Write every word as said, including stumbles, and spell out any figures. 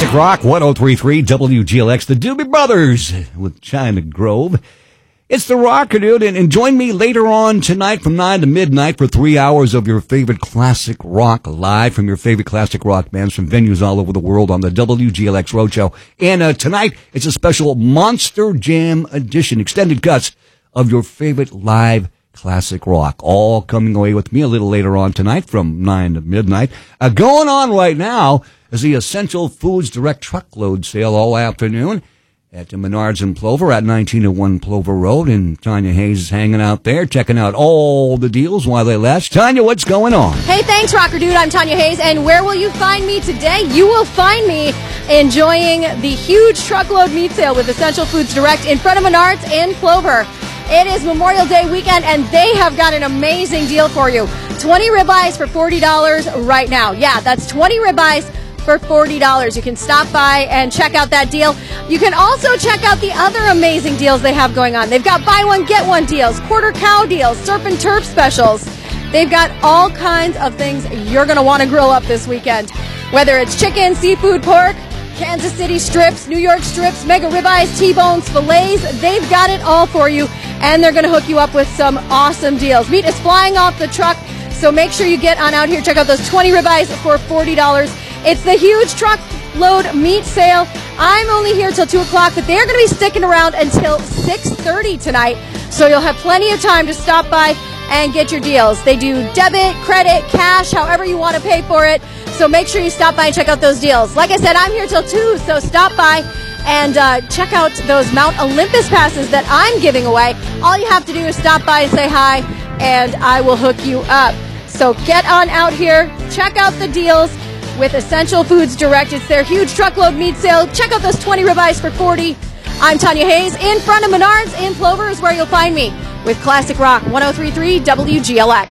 Classic Rock one oh three point three W G L X, the Doobie Brothers with China Grove. It's the Rocker Dude, and, and join me later on tonight from nine to midnight for three hours of your favorite classic rock live from your favorite classic rock bands from venues all over the world on the W G L X Roadshow. And uh, tonight, it's a special Monster Jam edition, extended cuts of your favorite live classic rock, all coming away with me a little later on tonight from nine to midnight. Uh, going on right now is the Essential Foods Direct Truckload Sale all afternoon at the Menards in Plover at nineteen oh one Plover Road, and Tanya Hayes is hanging out there, checking out all the deals while they last. Tanya, what's going on? Hey, thanks, Rocker Dude. I'm Tanya Hayes, and where will you find me today? You will find me enjoying the huge truckload meat sale with Essential Foods Direct in front of Menards in Plover. It is Memorial Day weekend, and they have got an amazing deal for you. twenty ribeyes for forty dollars right now. Yeah, that's twenty ribeyes for forty dollars. You can stop by and check out that deal. You can also check out the other amazing deals they have going on. They've got buy one, get one deals, quarter cow deals, surf and turf specials. They've got all kinds of things you're going to want to grill up this weekend. Whether it's chicken, seafood, pork, Kansas City strips, New York strips, mega ribeyes, T-bones, fillets, they've got it all for you, and they're going to hook you up with some awesome deals. Meat is flying off the truck, so make sure you get on out here. Check out those twenty ribeyes for forty dollars. It's the huge truckload meat sale. I'm only here till two o'clock, but they're going to be sticking around until six thirty tonight, so you'll have plenty of time to stop by and get your deals. They do debit, credit, cash, however you want to pay for it, so make sure you stop by and check out those deals. Like I said, I'm here till two, so stop by and uh, check out those Mount Olympus passes that I'm giving away. All you have to do is stop by and say hi, and I will hook you up. So get on out here, check out the deals with Essential Foods Direct. It's their huge truckload meat sale. Check out those twenty ribeyes for forty dollars. I'm Tanya Hayes. In front of Menards in Plover is where you'll find me with Classic Rock one oh three point three W G L X.